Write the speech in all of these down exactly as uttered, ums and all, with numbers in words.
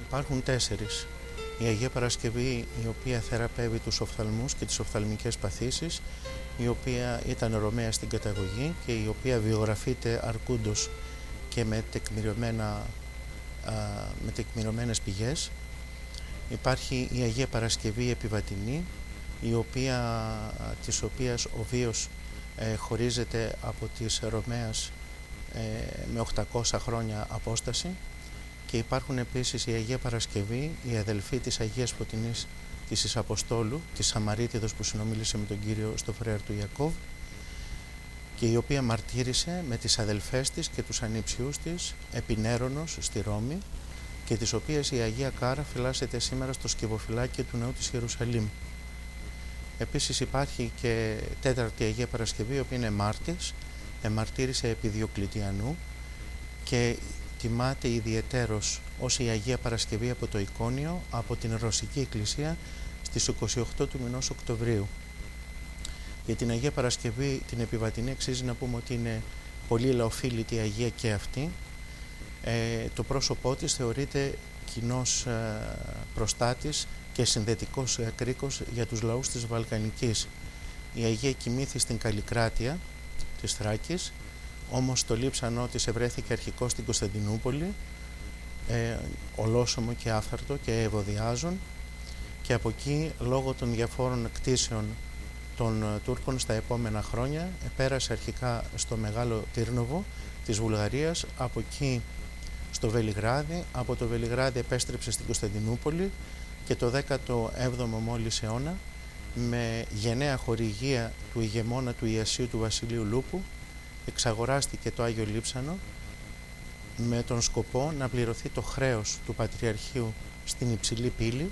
υπάρχουν τέσσερις. Η Αγία Παρασκευή, η οποία θεραπεύει τους οφθαλμούς και τις οφθαλμικές παθήσεις, η οποία ήταν Ρωμαία στην καταγωγή και η οποία βιογραφείται αρκούντος και με, τεκμηριωμένα, με τεκμηριωμένες πηγές. Υπάρχει η Αγία Παρασκευή Επιβατινή, η οποία, της οποίας ο βίος ε, χωρίζεται από της Ρωμαίας ε, με οκτακόσια χρόνια απόσταση, και υπάρχουν επίσης η Αγία Παρασκευή, η αδελφή της Αγίας Φωτεινής της Ισαποστόλου, της Σαμαρίτιδος που συνομίλησε με τον Κύριο στο φρέαρ του Ιακώβ, και η οποία μαρτύρησε με τις αδελφές της και τους ανιψιούς της επί Νέρονος στη Ρώμη, και της οποίας η Αγία Κάρα φυλάσσεται σήμερα στο σκευοφυλάκιο του Ναού της Ιερουσαλήμ. Επίσης υπάρχει και τέταρτη Αγία Παρασκευή, η οποία είναι μάρτης, εμαρτύρησε επί Διοκλητιανού και τιμάται ιδιαιτέρως ως η Αγία Παρασκευή από το Εικόνιο, από την Ρωσική Εκκλησία, στις είκοσι οκτώ του μηνός Οκτωβρίου. Για την Αγία Παρασκευή την Επιβατινή αξίζει να πούμε ότι είναι πολύ λαοφίλητη Αγία και αυτή. Ε, το πρόσωπό της θεωρείται κοινός ε, προστάτης και συνδετικός ε, κρίκος για τους λαούς της Βαλκανικής. Η Αγία κοιμήθη στην Καλλικράτεια της Θράκης, όμως το λείψανό της ευρέθηκε αρχικώς στην Κωνσταντινούπολη, ε, ολόσωμο και άφθαρτο και ευωδιάζων, και από εκεί λόγω των διαφόρων κτήσεων των Τούρκων στα επόμενα χρόνια πέρασε αρχικά στο Μεγάλο Τύρνοβο της Βουλγαρίας, από εκεί στο Βελιγράδι, από το Βελιγράδι επέστρεψε στην Κωνσταντινούπολη και το δέκατο έβδομο μόλις αιώνα, με γενναία χορηγία του ηγεμόνα του Ιασίου του Βασιλείου Λούπου, εξαγοράστηκε το Άγιο Λείψανο με τον σκοπό να πληρωθεί το χρέος του Πατριαρχείου στην Υψηλή Πύλη,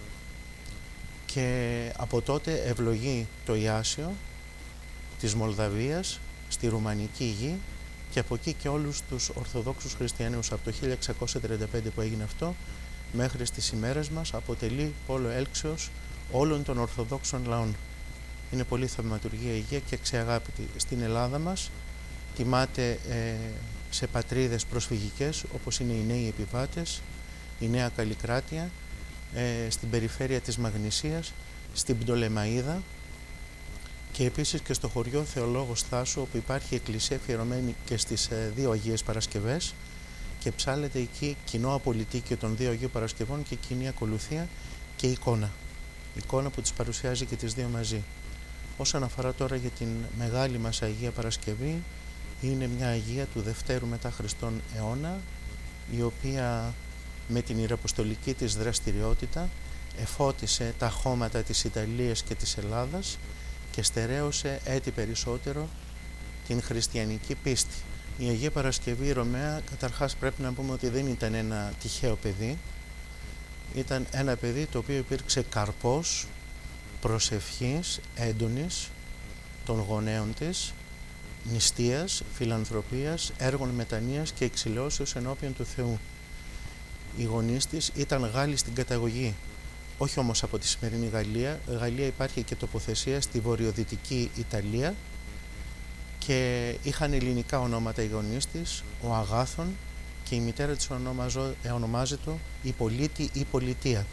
και από τότε ευλογεί το Ιάσιο της Μολδαβίας στη Ρουμανική γη, και από εκεί και όλους τους Ορθοδόξους Χριστιανούς. Από το χίλια εξακόσια τριάντα πέντε που έγινε αυτό μέχρι στις ημέρες μας αποτελεί πόλο έλξεως όλων των Ορθοδόξων λαών. Είναι πολύ θαυματουργία Αγία και αξιαγάπητη. Στην Ελλάδα μας τιμάται ε, σε πατρίδες προσφυγικές όπως είναι οι Νέοι Επιβάτες, η Νέα Καλλικράτεια, ε, στην περιφέρεια της Μαγνησίας, στην Πτολεμαΐδα, και επίσης και στο χωριό Θεολόγος Θάσου, όπου υπάρχει εκκλησία αφιερωμένη και στις ε, δύο Αγίες Παρασκευές, και ψάλλεται εκεί κοινό απολυτίκιο των δύο Αγίων Παρασκευών και κοινή ακολουθία και εικόνα. Εικόνα που τις παρουσιάζει και τις δύο μαζί. Όσον αφορά τώρα για την μεγάλη μας Αγία Παρασκευή, είναι μια Αγία του Δευτέρου μετά Χριστόν αιώνα, η οποία με την ιεραποστολική της δραστηριότητα εφώτισε τα χώματα της Ιταλίας και της Ελλάδας και στερέωσε έτη περισσότερο την χριστιανική πίστη. Η Αγία Παρασκευή η Ρωμαία, καταρχάς πρέπει να πούμε ότι δεν ήταν ένα τυχαίο παιδί, ήταν ένα παιδί το οποίο υπήρξε καρπός προσευχής έντονης των γονέων της, νηστείας, φιλανθρωπίας, έργων μετανοίας και εξηλαιώσεως ενώπιον του Θεού. Οι γονείς της ήταν Γάλλοι στην καταγωγή, όχι όμως από τη σημερινή Γαλλία. Γαλλία υπάρχει και τοποθεσία στη βορειοδυτική Ιταλία, και είχαν ελληνικά ονόματα οι γονείς της, ο Αγάθων, και η μητέρα της ονομάζεται η Πολίτη ή Πολιτεία.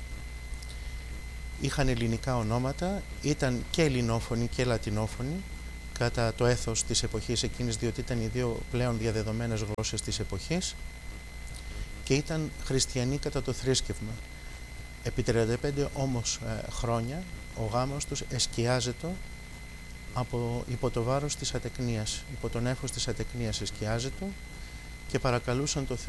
Είχαν ελληνικά ονόματα, ήταν και ελληνόφωνοι και λατινόφωνοι κατά το έθος της εποχής εκείνης, διότι ήταν οι δύο πλέον διαδεδομένες γλώσσες της εποχής, και ήταν χριστιανοί κατά το θρήσκευμα. Επί τριάντα πέντε όμως ε, χρόνια ο γάμος τους εσκιάζεται από, υπό το βάρος της ατεκνίας, υπό τον έφος της ατεκνίας εσκιάζεται, και παρακαλούσαν το Θεό